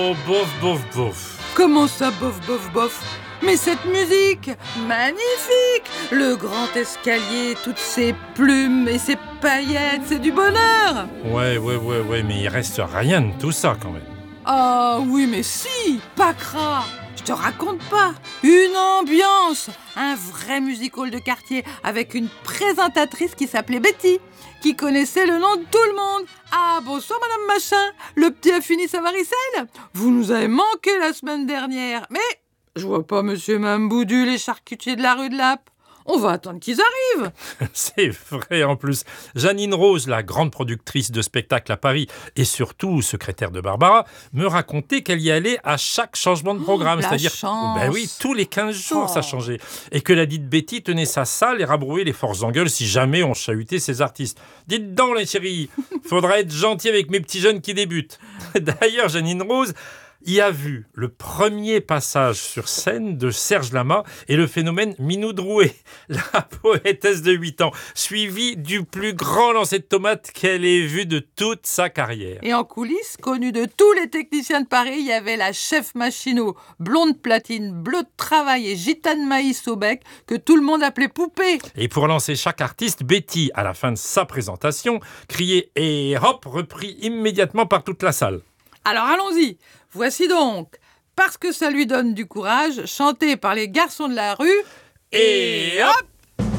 Oh, bof, bof, bof. Comment ça, bof, bof, bof? Mais cette musique, magnifique! Le grand escalier, toutes ces plumes et ces paillettes, c'est du bonheur! Ouais, mais il reste rien de tout ça quand même. Ah oui, mais si, Pacra! Je te raconte pas! Une ambiance! Un vrai music-hall de quartier avec une présentatrice qui s'appelait Betty, qui connaissait le nom de tout le monde. Ah, bonsoir Madame Machin, le petit a fini sa varicelle? Vous nous avez manqué la semaine dernière, mais je vois pas Monsieur Mamboudu, les charcutiers de la rue de Lappe. On va attendre qu'ils arrivent. C'est vrai en plus. Janine Rose, la grande productrice de spectacles à Paris et surtout secrétaire de Barbara, me racontait qu'elle y allait à chaque changement de programme. La C'est-à-dire, chance. ben oui, tous les 15 jours ça changeait. Et que la dite Betty tenait sa salle et rabrouait les forces en gueule si jamais on chahutait ses artistes. Dites donc les chéris, faudra être gentil avec mes petits jeunes qui débutent. D'ailleurs, Janine Rose y a vu le premier passage sur scène de Serge Lama et le phénomène Minou Drouet, la poétesse de 8 ans, suivie du plus grand lancer de tomates qu'elle ait vu de toute sa carrière. Et en coulisses, connue de tous les techniciens de Paris, il y avait la chef Machino, blonde platine, bleue de travail et gitane maïs au bec, que tout le monde appelait poupée. Et pour lancer chaque artiste, Betty, à la fin de sa présentation, criait « Et hop !» repris immédiatement par toute la salle. Alors allons-y, voici donc, parce que ça lui donne du courage, chanté par les garçons de la rue, Et hop !